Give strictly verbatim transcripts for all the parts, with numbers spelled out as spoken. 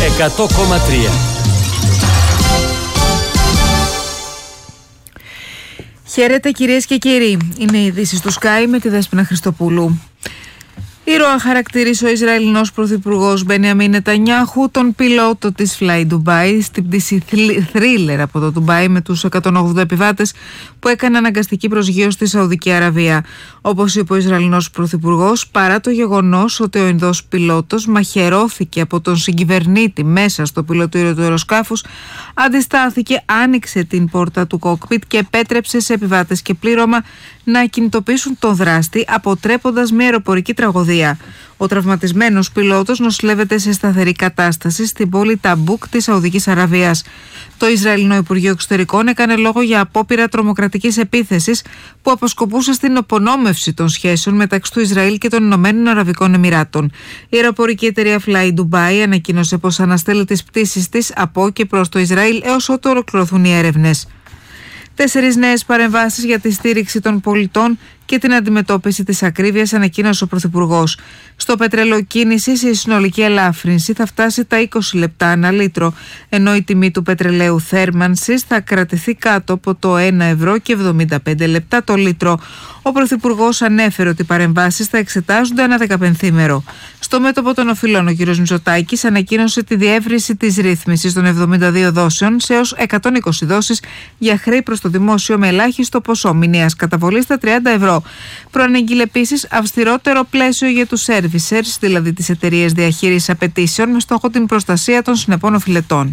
εκατό κόμμα τρία. Χαίρετε κυρίες και κύριοι. Είναι οι ειδήσεις του Sky με τη Δέσποινα Χριστοπούλου. Ήρωα χαρακτηρίσει ο Ισραηλινός Πρωθυπουργός Μπενιαμίν Νετανιάχου τον πιλότο της Fly Dubai στην πτήση Thriller από το Ντουμπάι με τους εκατόν ογδόντα επιβάτες που έκανε αναγκαστική προσγείωση στη Σαουδική Αραβία. Όπως είπε ο Ισραηλινός Πρωθυπουργός, παρά το γεγονός ότι ο Ινδός πιλότος μαχαιρώθηκε από τον συγκυβερνήτη μέσα στο πιλωτήριο του αεροσκάφους, αντιστάθηκε, άνοιξε την πόρτα του κόκπιτ και επέτρεψε σε επιβάτες και πλήρωμα να κινητοποιήσουν τον δράστη, αποτρέποντας μια αεροπορική τραγωδία. Ο τραυματισμένος πιλότος νοσηλεύεται σε σταθερή κατάσταση στην πόλη Ταμπούκ της Σαουδικής Αραβίας. Το Ισραηλινό Υπουργείο Εξωτερικών έκανε λόγο για απόπειρα τρομοκρατικής επίθεσης που αποσκοπούσε στην απονόμευση των σχέσεων μεταξύ του Ισραήλ και των Ηνωμένων Αραβικών Εμιράτων. Η αεροπορική εταιρεία Fly Dubai ανακοίνωσε πως αναστέλει τις πτήσεις της από και προς το Ισραήλ έως ότου ολοκληρωθούν οι έρευνες. Τέσσερις νέες παρεμβάσεις για τη στήριξη των πολιτών και την αντιμετώπιση της ακρίβειας ανακοίνωσε ο Πρωθυπουργός. Στο πετρελοκίνηση η συνολική ελάφρυνση θα φτάσει τα είκοσι λεπτά ανά λίτρο, ενώ η τιμή του πετρελαίου θέρμανσης θα κρατηθεί κάτω από το ένα ευρώ και εβδομήντα πέντε λεπτά το λίτρο. Ο Πρωθυπουργός ανέφερε ότι οι παρεμβάσεις θα εξετάζονται ανά δεκαπενθήμερο. Στο μέτωπο των οφειλών, ο κ. Μητσοτάκης ανακοίνωσε τη διεύρυνση της ρύθμισης των εβδομήντα δύο δόσεων σε έως εκατόν είκοσι δόσεις για χρέη προς το δημόσιο με ελάχιστο ποσό μηνιαίας καταβολής στα τριάντα ευρώ. Προαναγγείλε επίσης αυστηρότερο πλαίσιο για τους servicers, δηλαδή τις εταιρείες διαχείρισης απαιτήσεων, με στόχο την προστασία των συνεπών οφειλετών.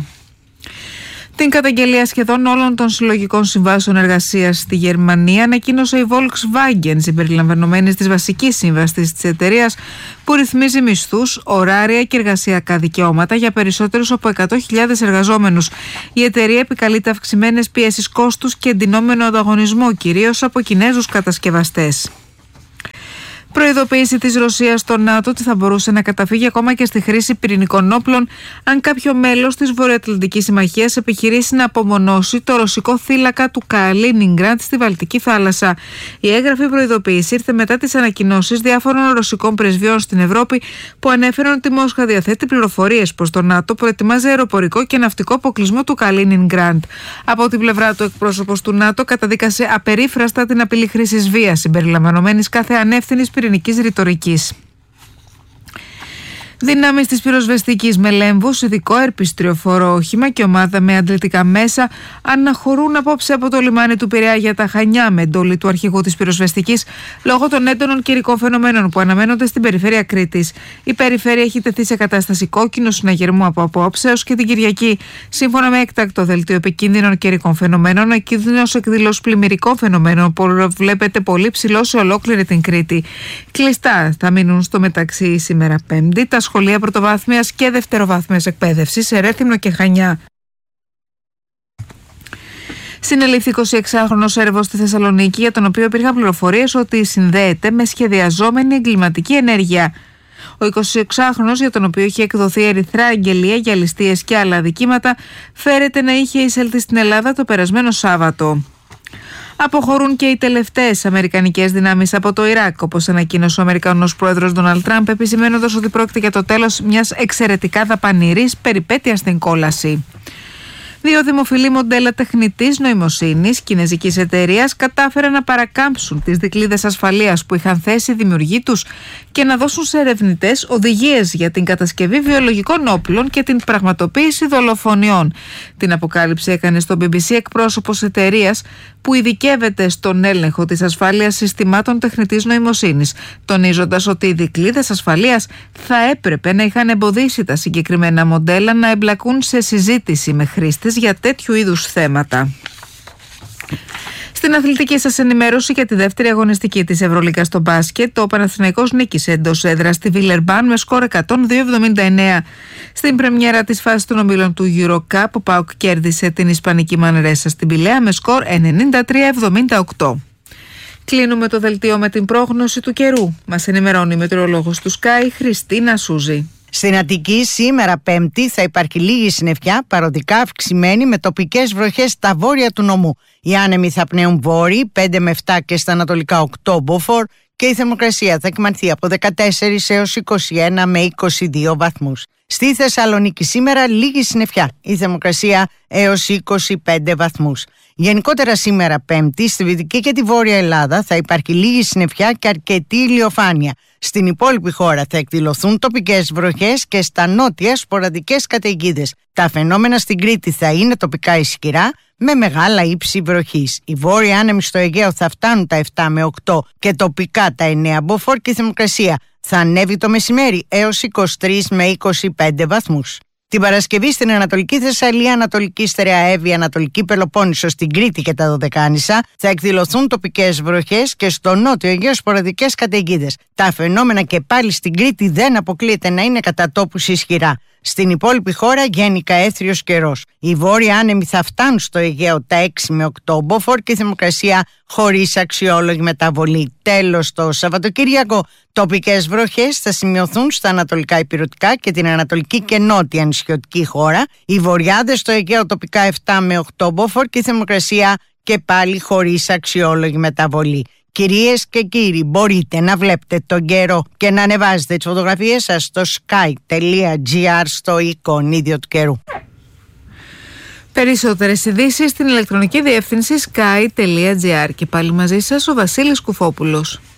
Την καταγγελία σχεδόν όλων των συλλογικών συμβάσεων εργασίας στη Γερμανία ανακοίνωσε η Volkswagen, συμπεριλαμβανομένης της βασικής σύμβασης της εταιρείας, που ρυθμίζει μισθούς, ωράρια και εργασιακά δικαιώματα για περισσότερους από εκατό χιλιάδες εργαζόμενους. Η εταιρεία επικαλείται αυξημένες πιέσεις κόστους και εντυνόμενο ανταγωνισμό, κυρίως από Κινέζους κατασκευαστές. Προειδοποίηση της Ρωσίας στο ΝΑΤΟ ότι θα μπορούσε να καταφύγει ακόμα και στη χρήση πυρηνικών όπλων αν κάποιο μέλος της Βορειοατλαντικής Συμμαχίας επιχειρήσει να απομονώσει το ρωσικό θύλακα του Καλίνιγκραντ στη Βαλτική θάλασσα. Η έγγραφη προειδοποίηση ήρθε μετά τις ανακοινώσεις διάφορων ρωσικών πρεσβειών στην Ευρώπη που ανέφεραν ότι η Μόσχα διαθέτει πληροφορίες προς το ΝΑΤΟ που ετοιμάζει αεροπορικό και ναυτικό αποκλεισμό του Καλίνιγκραντ. Από την πλευρά του, εκπρόσωπος του ΝΑΤΟ καταδίκασε απερίφραστα την απειλή χρήσης βίας συμπεριλαμβανομένης κάθε ανεύθυνης πυρηνικής ρητορικής. Δυνάμεις της πυροσβεστικής με λέμβους, ειδικό ερπιστριοφόρο όχημα και ομάδα με αντλητικά μέσα αναχωρούν απόψε από το λιμάνι του Πειραιά για τα Χανιά με εντολή του αρχηγού της πυροσβεστικής λόγω των έντονων καιρικών φαινομένων που αναμένονται στην περιφέρεια Κρήτης. Η περιφέρεια έχει τεθεί σε κατάσταση κόκκινου συναγερμού από απόψε έως και την Κυριακή. Σύμφωνα με έκτακτο δελτίο επικίνδυνων καιρικών φαινομένων, ο κίνδυνος εκδήλωση πλημμυρικών φαινομένων προβλέπεται πολύ ψηλό σε ολόκληρη την Κρήτη. Κλειστά θα μείνουν στο μεταξύ σήμερα Πέμπτη τα σχολεία πρωτοβάθμιας και δευτεροβάθμιας εκπαίδευσης σε Ρέθυμνο και Χανιά. Συνελήφθη εικοσιεξάχρονος έρευος στη Θεσσαλονίκη, για τον οποίο υπήρχαν πληροφορίες ότι συνδέεται με σχεδιαζόμενη εγκληματική ενέργεια. Ο εικοσιεξάχρονος, για τον οποίο είχε εκδοθεί ερυθρά αγγελία για ληστείες και άλλα αδικήματα, φέρεται να είχε εισέλθει στην Ελλάδα το περασμένο Σάββατο. Αποχωρούν και οι τελευταίες αμερικανικές δυνάμεις από το Ιράκ, όπως ανακοίνωσε ο Αμερικανός πρόεδρος Ντόναλντ Τραμπ, επισημαίνοντας ότι πρόκειται για το τέλος μιας εξαιρετικά δαπανηρής περιπέτειας στην κόλαση. Δύο δημοφιλή μοντέλα τεχνητής νοημοσύνης κινεζικής εταιρείας κατάφεραν να παρακάμψουν τις δικλείδες ασφαλείας που είχαν θέσει οι δημιουργοί τους και να δώσουν σε ερευνητές οδηγίες για την κατασκευή βιολογικών όπλων και την πραγματοποίηση δολοφονιών. Την αποκάλυψη έκανε στο μπι μπι σι εκπρόσωπος εταιρείας που ειδικεύεται στον έλεγχο της ασφάλειας συστημάτων τεχνητής νοημοσύνης, τονίζοντας ότι οι δικλείδες ασφαλείας θα έπρεπε να είχαν εμποδίσει τα συγκεκριμένα μοντέλα να εμπλακούν σε συζήτηση με χρήστες για τέτοιου είδους θέματα. Στην αθλητική σας ενημέρωση για τη δεύτερη αγωνιστική της Ευρωλίγκα στο μπάσκετ, ο Παναθηναϊκός νίκησε εντός έδρας στη Βιλερμπάν με σκορ εκατόν δύο εβδομήντα εννέα. Στην πρεμιέρα της φάσης των ομίλων του EuroCup, ο ΠΑΟΚ κέρδισε την Ισπανική Μανρέσα στην Πηλαία με σκορ ενενήντα τρία εβδομήντα οκτώ. Κλείνουμε το δελτίο με την πρόγνωση του καιρού. Μας ενημερώνει η μετεωρολόγος του Sky, Χριστίνα Σούζη. Στην Αττική σήμερα Πέμπτη θα υπάρχει λίγη συννεφιά, παροδικά αυξημένη με τοπικές βροχές στα βόρεια του νομού. Οι άνεμοι θα πνέουν βόρειοι πέντε με επτά και στα ανατολικά οκτώ μποφόρ και η θερμοκρασία θα κυμανθεί από δεκατέσσερα έως είκοσι ένα με είκοσι δύο βαθμούς. Στη Θεσσαλονίκη σήμερα λίγη συννεφιά, η θερμοκρασία έως είκοσι πέντε βαθμούς. Γενικότερα σήμερα Πέμπτη στη Δυτική και τη Βόρεια Ελλάδα θα υπάρχει λίγη συννεφιά και αρκετή ηλιοφάνεια. Στην υπόλοιπη χώρα θα εκδηλωθούν τοπικές βροχές και στα νότια σποραδικές καταιγίδες. Τα φαινόμενα στην Κρήτη θα είναι τοπικά ισχυρά με μεγάλα ύψη βροχής. Οι βόρειοι άνεμοι στο Αιγαίο θα φτάνουν τα επτά με οκτώ και τοπικά τα εννέα μποφόρ και η θερμοκρασία θα ανέβει το μεσημέρι έως είκοσι τρεις με είκοσι πέντε βαθμούς. Την Παρασκευή στην Ανατολική Θεσσαλία, Ανατολική Στερεαεύη, Ανατολική Πελοπόννησο, στην Κρήτη και τα Δωδεκάνησα θα εκδηλωθούν τοπικές βροχές και στο νότιο Αιγαίο σποραδικές καταιγίδες. Τα φαινόμενα και πάλι στην Κρήτη δεν αποκλείεται να είναι κατά τόπους ισχυρά. Στην υπόλοιπη χώρα γενικά έθριος καιρός. Οι βόρειοι άνεμοι θα φτάνουν στο Αιγαίο τα έξι με οκτώ μποφόρ και η θερμοκρασία χωρίς αξιόλογη μεταβολή. Τέλος, το Σαββατοκύριακο τοπικές βροχές θα σημειωθούν στα ανατολικά ηπειρωτικά και την ανατολική και νότια νησιωτική χώρα. Οι βορειάδες στο Αιγαίο τοπικά επτά με οκτώ μποφόρ και η θερμοκρασία και πάλι χωρίς αξιόλογη μεταβολή. Κυρίες και κύριοι, μπορείτε να βλέπετε τον καιρό και να ανεβάζετε τις φωτογραφίες σας στο sky τελεία gr στο εικονίδιο του καιρού. Περισσότερες ειδήσεις στην ηλεκτρονική διεύθυνση sky τελεία gr. Και πάλι μαζί σας ο Βασίλης Κουφόπουλος.